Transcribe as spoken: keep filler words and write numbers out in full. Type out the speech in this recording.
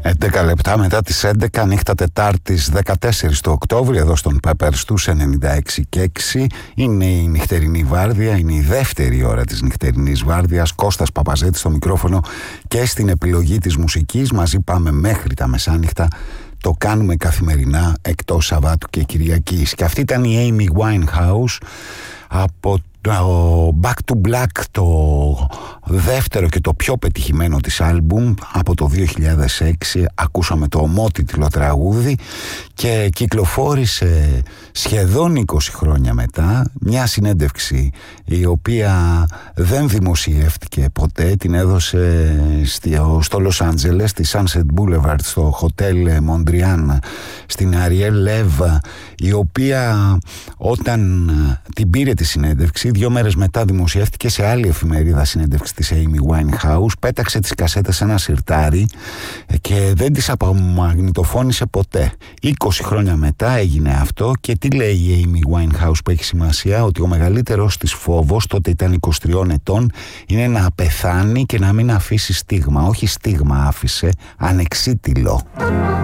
έντεκα λεπτά μετά τις έντεκα, νύχτα Τετάρτης δεκατέσσερις του Οκτώβρη, εδώ στον Pepper στους ενενήντα έξι και έξι. Είναι η νυχτερινή βάρδια, είναι η δεύτερη ώρα της νυχτερινής βάρδιας. Κώστας Παπαζέτης στο μικρόφωνο και στην επιλογή της μουσικής. Μαζί πάμε μέχρι τα μεσάνυχτα. Το κάνουμε καθημερινά εκτός Σαββάτου και Κυριακής. Και αυτή ήταν η Amy Winehouse από το Back to Black, το δεύτερο και το πιο πετυχημένο της άλμπουμ από το δύο χιλιάδες έξι. Ακούσαμε το ομότιτλο τραγούδι και κυκλοφόρησε σχεδόν είκοσι χρόνια μετά μια συνέντευξη η οποία δεν δημοσιεύτηκε ποτέ. Την έδωσε στο Λος Άντζελες, στη Sunset Boulevard, στο Hotel Mondrian, στην Ariel Lev, η οποία όταν την πήρε τη συνέντευξη, δύο μέρες μετά δημοσιεύτηκε σε άλλη εφημερίδα συνέντευξη της Amy Winehouse. Πέταξε τις κασέτες σε ένα σιρτάρι και δεν τις απομαγνητοφώνησε ποτέ. είκοσι χρόνια μετά έγινε αυτό. Και τι λέει η Amy Winehouse που έχει σημασία? Ότι ο μεγαλύτερος της φόβος, τότε ήταν είκοσι τριών ετών, είναι να πεθάνει και να μην αφήσει στίγμα. Όχι στίγμα άφησε, ανεξίτηλο.